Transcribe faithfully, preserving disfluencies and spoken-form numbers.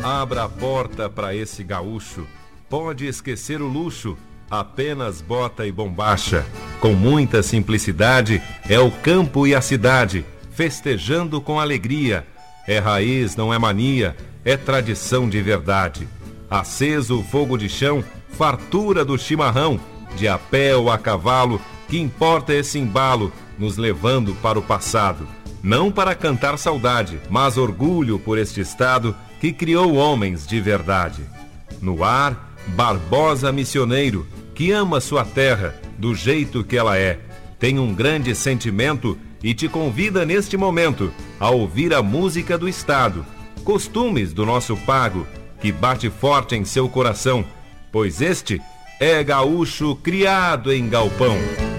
Abra a porta para esse gaúcho, pode esquecer o luxo, apenas bota e bombacha. Com muita simplicidade, é o campo e a cidade, festejando com alegria. É raiz, não é mania, é tradição de verdade. Aceso o fogo de chão, fartura do chimarrão, de a pé ou a cavalo, que importa esse embalo, nos levando para o passado. Não para cantar saudade, mas orgulho por este estado que criou homens de verdade. No ar, Barbosa missioneiro, que ama sua terra do jeito que ela é. Tem um grande sentimento e te convida neste momento a ouvir a música do estado. Costumes do nosso pago, que bate forte em seu coração, pois este é gaúcho criado em galpão.